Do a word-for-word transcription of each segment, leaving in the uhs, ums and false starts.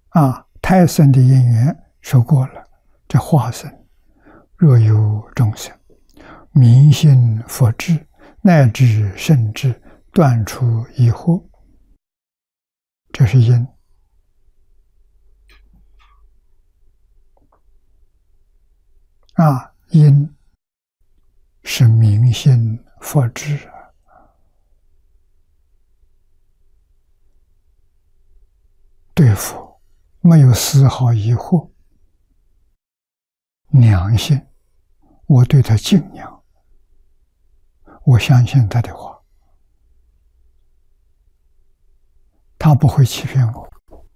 啊，胎生的因缘说过了，这化身若有众生明信佛智，乃至圣智，断除疑惑，这是因。啊，因是明信佛智啊，对佛没有丝毫疑惑，良心，我对他敬仰，我相信他的话，他不会欺骗我。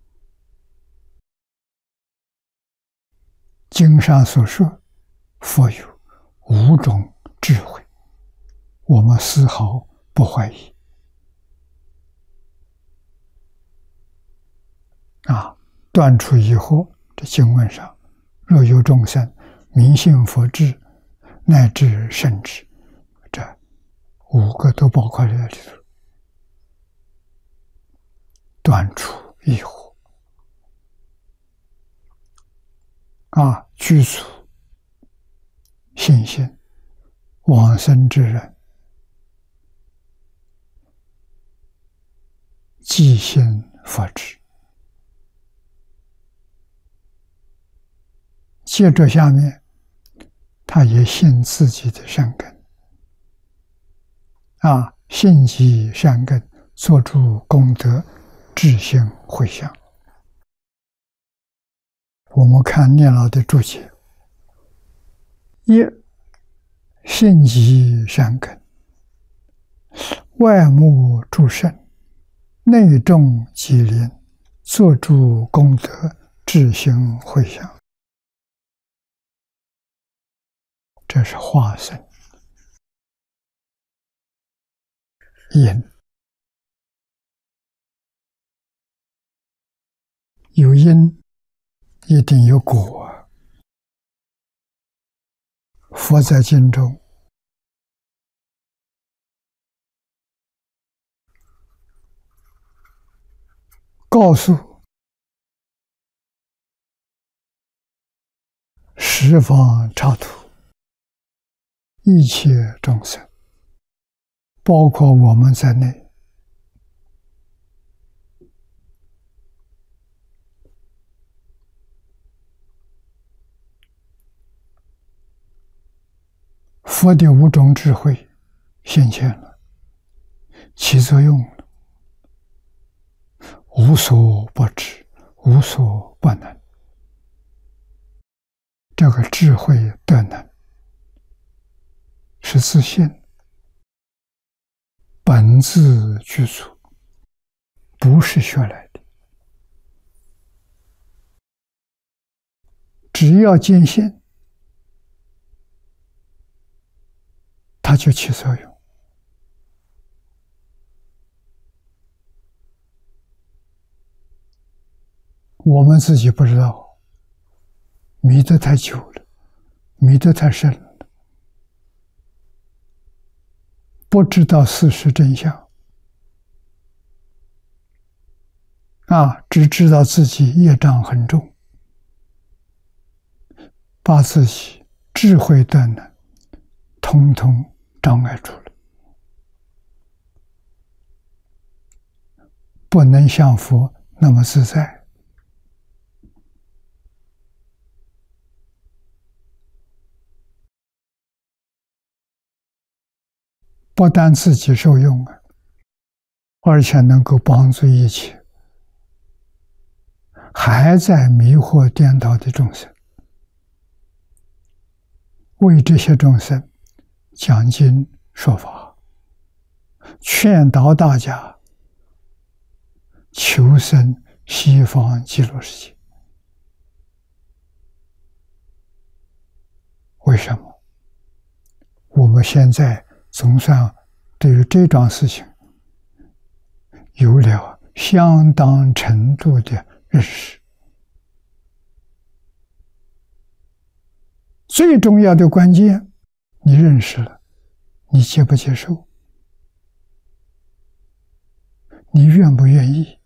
经上所说，佛有五种智慧，我们丝毫不怀疑。啊，断除疑惑，这经文上，若有众生明信佛智，乃至圣智，这五个都包括在里头。断除疑惑，啊，具足信心，往生之人即信佛智。接着下面，他也信自己的善根，啊，信其善根，做出功德，智行回向。我们看念老的注解：一，信其善根，外目诸圣，内众吉林，做诸功德，智行回向。这是化身因，有因一定有果。佛在经中告诉十方刹土一切众生，包括我们在内，佛的五种智慧显现了，起作用了，无所不知，无所不能。这个智慧德能是自信，本自具足，不是学来的。只要坚信，它就起作用。我们自己不知道，迷得太久了，迷得太深了，不知道事实真相，啊，只知道自己业障很重，把自己智慧的呢，统统障碍住了，不能像佛那么自在。不但自己受用啊，而且能够帮助一切还在迷惑颠倒的众生，为这些众生讲经说法，劝导大家求生西方极乐世界。为什么？我们现在总算对于这桩事情有了相当程度的认识。最重要的关键，你认识了，你接不接受？你愿不愿意？